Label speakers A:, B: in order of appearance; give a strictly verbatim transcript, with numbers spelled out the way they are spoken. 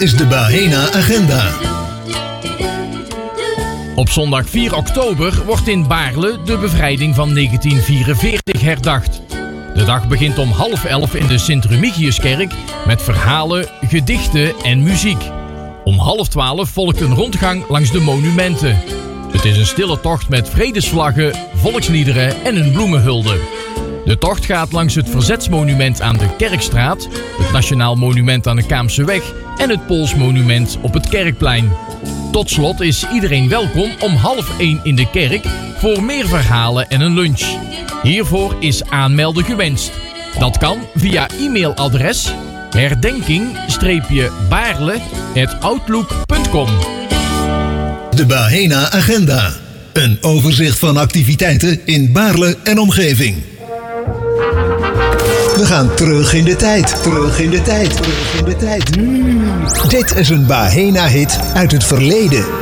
A: is de Bahena Agenda.
B: Op zondag vier oktober wordt in Baarle de bevrijding van negentien vierenveertig herdacht. De dag begint om half elf in de Sint-Remigiuskerk met verhalen, gedichten en muziek. Om half twaalf volgt een rondgang langs de monumenten. Het is een stille tocht met vredesvlaggen, volksliederen en een bloemenhulde. De tocht gaat langs het Verzetsmonument aan de Kerkstraat, het Nationaal Monument aan de Kaamseweg en het Poolsmonument op het Kerkplein. Tot slot is iedereen welkom om half één in de kerk voor meer verhalen en een lunch. Hiervoor is aanmelden gewenst. Dat kan via e-mailadres herdenking-baarle at outlook punt com.
A: De Bahena Agenda. Een overzicht van activiteiten in Baarle en omgeving. We gaan terug in de tijd. Terug in de tijd. Terug in de tijd. Mm. Dit is een Bahena-hit uit het verleden.